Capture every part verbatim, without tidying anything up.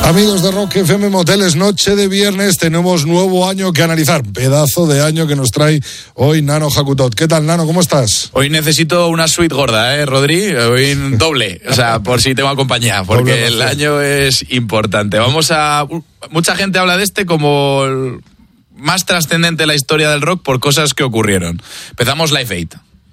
Amigos de Rock F M Moteles, noche de viernes, tenemos nuevo año que analizar. Pedazo de año que nos trae hoy Nano Jacutot. ¿Qué tal, Nano? ¿Cómo estás? Hoy necesito una suite gorda, ¿eh, Rodri? Hoy doble, o sea, por si tengo compañía, porque el año es importante. Vamos a... Mucha gente habla de este como el más trascendente de la historia del rock por cosas que ocurrieron. Empezamos Live Aid.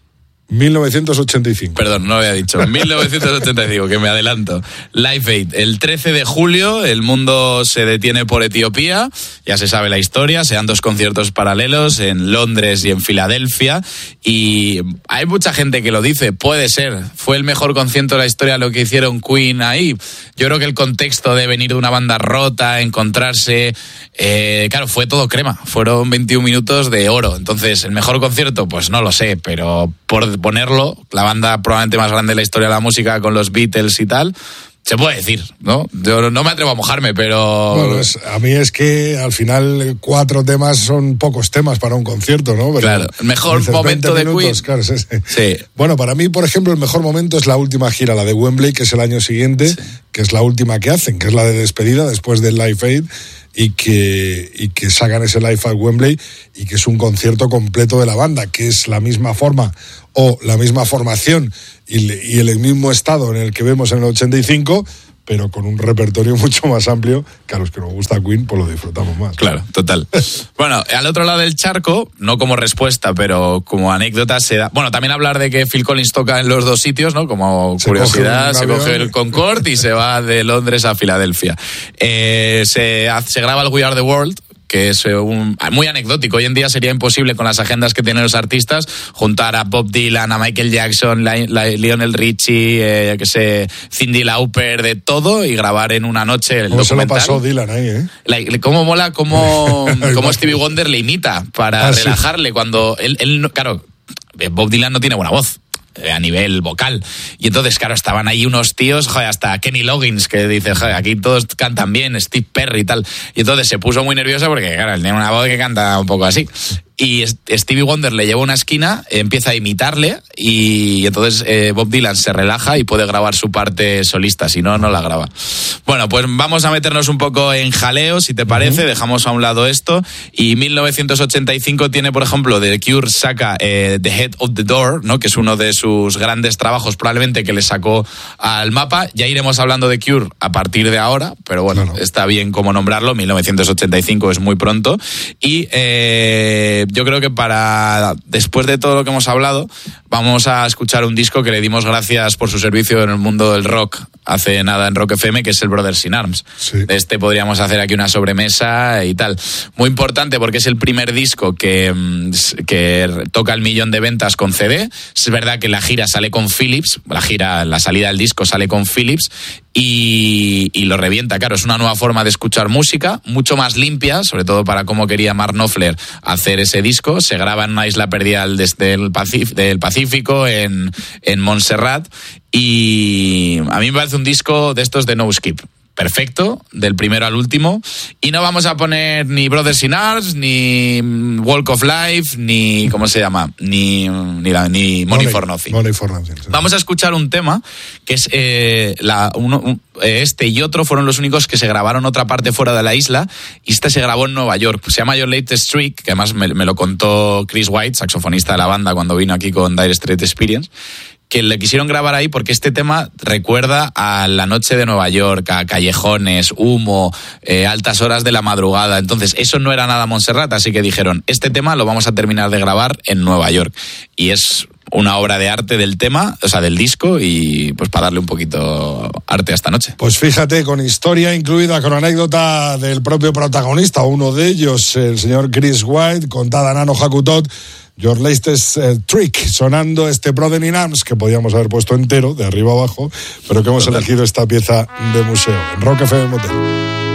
mil novecientos ochenta y cinco. Perdón, no lo había dicho. mil novecientos ochenta y cinco, que me adelanto. Live Aid. El trece de julio, el mundo se detiene por Etiopía. Ya se sabe la historia. Se dan dos conciertos paralelos en Londres y en Filadelfia. Y hay mucha gente que lo dice. Puede ser. Fue el mejor concierto de la historia lo que hicieron Queen ahí. Yo creo que el contexto de venir de una banda rota, encontrarse... Eh, claro, fue todo crema. Fueron veintiún minutos de oro. Entonces, ¿el mejor concierto? Pues no lo sé, pero por ponerlo, la banda probablemente más grande de la historia de la música con los Beatles y tal, se puede decir, ¿no? Yo no me atrevo a mojarme, pero... Bueno, es, a mí es que al final cuatro temas son pocos temas para un concierto, ¿no? Pero claro, el mejor momento de minutos, Queen. Claro, es ese. Sí. Bueno, para mí, por ejemplo, el mejor momento es la última gira, la de Wembley, que es el año siguiente, sí. que es la última que hacen, que es la de despedida después del Live Aid, y que, y que sacan ese Live at Wembley, y que es un concierto completo de la banda, que es la misma forma o la misma formación y, y el mismo estado en el que vemos en el ochenta y cinco, pero con un repertorio mucho más amplio, que a los que nos gusta Queen, pues lo disfrutamos más. Claro, total. Bueno, al otro lado del charco, no como respuesta, pero como anécdota, se da... Bueno, también hablar de que Phil Collins toca en los dos sitios, ¿no? Como se curiosidad, coge se coge el Concorde y se va de Londres a Filadelfia. Eh, se, se graba el We Are the World, que es un, muy anecdótico. Hoy en día sería imposible, con las agendas que tienen los artistas, juntar a Bob Dylan, a Michael Jackson, la, la, Lionel Richie, eh, yo qué sé, Cyndi Lauper, de todo, y grabar en una noche el ¿Cómo documental. se lo pasó Dylan ahí, eh? La, cómo mola, cómo, cómo Stevie Wonder le imita para ah, relajarle, sí. Cuando él, él, claro, Bob Dylan no tiene buena voz a nivel vocal, y entonces claro, estaban ahí unos tíos, joder, hasta Kenny Loggins, que dice, joder, aquí todos cantan bien, Steve Perry y tal, y entonces se puso muy nervioso porque claro, él tiene una voz que canta un poco así, y Stevie Wonder le lleva a una esquina, empieza a imitarle, y entonces eh, Bob Dylan se relaja y puede grabar su parte solista, si no, no la graba. Bueno, pues vamos a meternos un poco en jaleo, si te parece, uh-huh. Dejamos a un lado esto, y mil novecientos ochenta y cinco tiene, por ejemplo, The Cure saca eh, The Head of the Door, ¿no? Que es uno de sus grandes trabajos, probablemente, que le sacó al mapa. Ya iremos hablando de Cure a partir de ahora, pero bueno, claro. Está bien como nombrarlo, mil novecientos ochenta y cinco es muy pronto, y eh, yo creo que para después de todo lo que hemos hablado, vamos a escuchar un disco que le dimos gracias por su servicio en el mundo del rock hace nada en Rock F M, que es el Brothers in Arms. Sí. De este podríamos hacer aquí una sobremesa y tal. Muy importante porque es el primer disco que, que toca el millón de ventas con C D. Es verdad que la gira sale con Philips, la gira, la salida del disco sale con Philips, y, y lo revienta. Claro, es una nueva forma de escuchar música, mucho más limpia, sobre todo para cómo quería Mark Knopfler hacer ese disco. Se graba en una isla perdida desde el Pacífico, del Pacífico, en, en Montserrat, y a mí me parece un disco de estos de no skip. Perfecto, del primero al último, y no vamos a poner ni Brothers in Arms, ni Walk of Life, ni, ¿cómo se llama? Ni, ni, la, ni Money, Money for Nothing. Money for Nothing, sí. Vamos a escuchar un tema que es eh, la, uno, un, este y otro fueron los únicos que se grabaron otra parte fuera de la isla, y este se grabó en Nueva York. Se llama Your Latest Trick, que además me, me lo contó Chris White, saxofonista de la banda, cuando vino aquí con Dire Straits Experience, que le quisieron grabar ahí porque este tema recuerda a la noche de Nueva York, a callejones, humo, eh, altas horas de la madrugada. Entonces eso no era nada Montserrat, así que dijeron, este tema lo vamos a terminar de grabar en Nueva York, y es una obra de arte del tema, o sea, del disco, y pues para darle un poquito arte a esta noche. Pues fíjate, con historia incluida, con anécdota del propio protagonista, uno de ellos, el señor Chris White, contada a Nano Jacutot, Your Latest uh, Trick, sonando este Brothers in Arms, que podíamos haber puesto entero, de arriba abajo, pero que hemos Total. elegido esta pieza de museo, en Rock F M Motel.